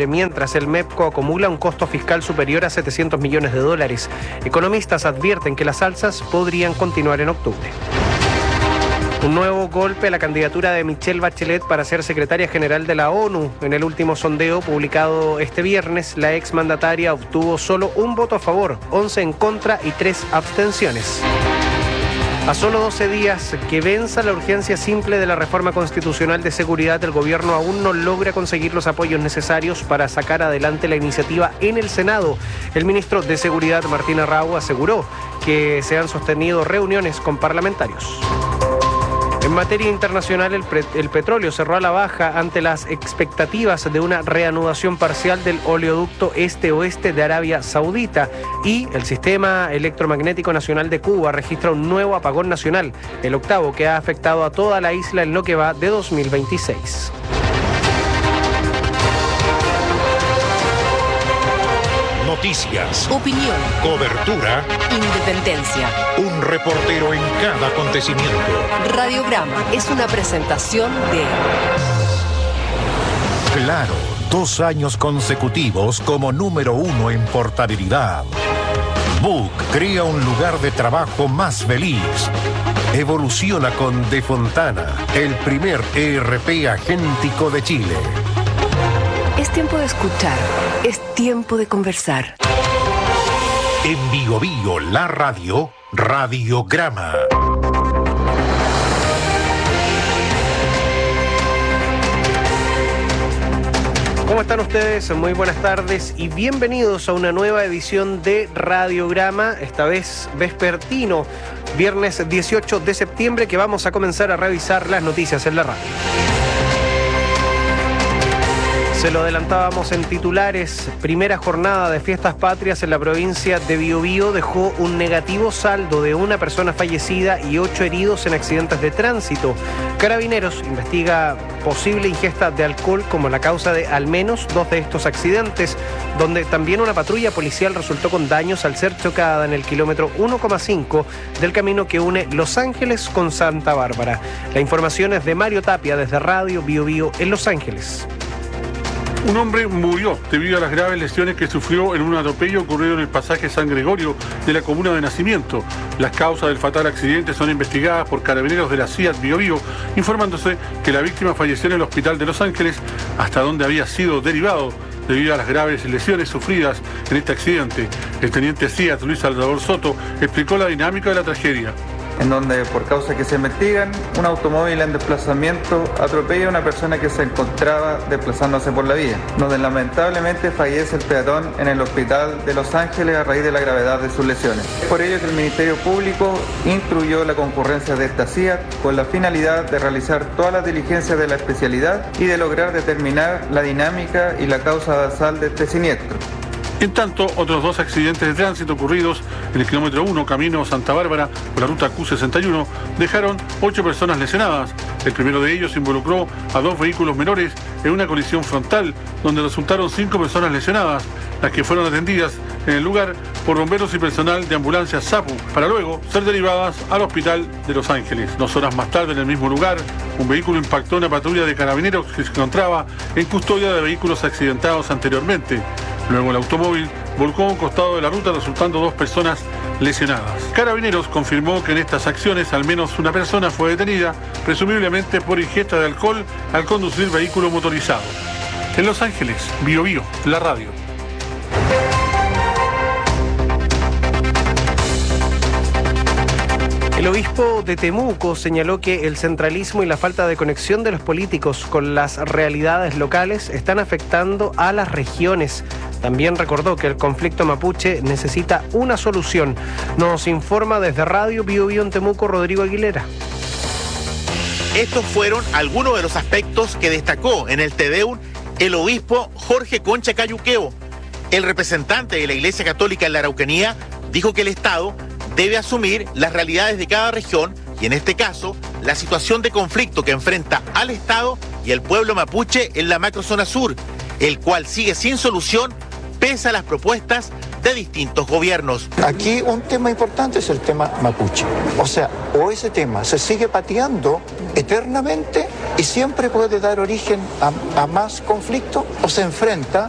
septiembre, mientras el MEPCO acumula un costo fiscal superior a $700 millones. Economistas advierten que las alzas podrían continuar en octubre. Un nuevo golpe a la candidatura de Michelle Bachelet para ser secretaria general de la ONU. En el último sondeo publicado este viernes, la exmandataria obtuvo solo un voto a favor, 11 en contra y 3 abstenciones. A solo 12 días que venza la urgencia simple de la reforma constitucional de seguridad, el gobierno aún no logra conseguir los apoyos necesarios para sacar adelante la iniciativa en el Senado. El ministro de Seguridad, Martín Arrau, aseguró que se han sostenido reuniones con parlamentarios. En materia internacional, el petróleo cerró a la baja ante las expectativas de una reanudación parcial del oleoducto este-oeste de Arabia Saudita, y el Sistema Electromagnético Nacional de Cuba registra un nuevo apagón nacional, el octavo que ha afectado a toda la isla en lo que va de 2026. Noticias, opinión, cobertura, independencia. Un reportero en cada acontecimiento. Radiograma es una presentación de Claro, 2 años consecutivos como número 1 en portabilidad. Book crea un lugar de trabajo más feliz. Evoluciona con De Fontana, el primer ERP agéntico de Chile. Es tiempo de escuchar, es tiempo de conversar. En Bio Bio, la radio, Radiograma. ¿Cómo están ustedes? Muy buenas tardes y bienvenidos a una nueva edición de Radiograma, esta vez vespertino, viernes 18 de septiembre, que vamos a comenzar a revisar las noticias en la radio. Se lo adelantábamos en titulares. Primera jornada de fiestas patrias en la provincia de Biobío dejó un negativo saldo de una persona fallecida y 8 heridos en accidentes de tránsito. Carabineros investiga posible ingesta de alcohol como la causa de al menos 2 de estos accidentes, donde también una patrulla policial resultó con daños al ser chocada en el kilómetro 1,5 del camino que une Los Ángeles con Santa Bárbara. La información es de Mario Tapia desde Radio Biobío en Los Ángeles. Un hombre murió debido a las graves lesiones que sufrió en un atropello ocurrido en el pasaje San Gregorio de la comuna de Nacimiento. Las causas del fatal accidente son investigadas por carabineros de la CIAT Biobío, informándose que la víctima falleció en el hospital de Los Ángeles, hasta donde había sido derivado debido a las graves lesiones sufridas en este accidente. El teniente CIAT, Luis Salvador Soto, explicó la dinámica de la tragedia. En donde, por causas que se investigan, un automóvil en desplazamiento atropella a una persona que se encontraba desplazándose por la vía, donde lamentablemente fallece el peatón en el hospital de Los Ángeles a raíz de la gravedad de sus lesiones. Es por ello que el Ministerio Público instruyó la concurrencia de esta CIAT con la finalidad de realizar todas las diligencias de la especialidad y de lograr determinar la dinámica y la causa basal de este siniestro. En tanto, otros 2 accidentes de tránsito ocurridos en el kilómetro 1, camino Santa Bárbara, por la ruta Q61, dejaron 8 personas lesionadas. El primero de ellos involucró a 2 vehículos menores en una colisión frontal, donde resultaron 5 personas lesionadas, las que fueron atendidas en el lugar por bomberos y personal de ambulancia SAPU, para luego ser derivadas al hospital de Los Ángeles. 2 horas más tarde, en el mismo lugar, un vehículo impactó una patrulla de carabineros que se encontraba en custodia de vehículos accidentados anteriormente. Luego el automóvil volcó a un costado de la ruta, resultando 2 personas lesionadas. Carabineros confirmó que en estas acciones al menos una persona fue detenida, presumiblemente por ingesta de alcohol al conducir vehículo motorizado. En Los Ángeles, Bio Bio, la radio. El obispo de Temuco señaló que el centralismo y la falta de conexión de los políticos con las realidades locales están afectando a las regiones. También recordó que el conflicto mapuche necesita una solución. Nos informa desde Radio Bio Bio en Temuco, Rodrigo Aguilera. Estos fueron algunos de los aspectos que destacó en el Tedeum el obispo Jorge Concha Cayuqueo. El representante de la Iglesia Católica en la Araucanía dijo que el Estado debe asumir las realidades de cada región y, en este caso, la situación de conflicto que enfrenta al Estado y el pueblo mapuche en la macrozona sur, el cual sigue sin solución pese a las propuestas de distintos gobiernos. Aquí un tema importante es el tema mapuche. O sea, o ese tema se sigue pateando eternamente y siempre puede dar origen a más conflicto, o se enfrenta